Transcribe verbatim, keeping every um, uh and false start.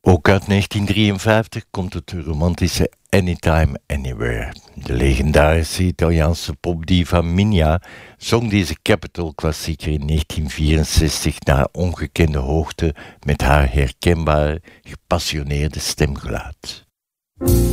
Ook uit negentien drieënvijftig komt het romantische Anytime Anywhere. De legendarische Italiaanse popdiva Minia zong deze Capitol-klassieker in negentien vierenzestig naar ongekende hoogte met haar herkenbare, gepassioneerde stemgeluid.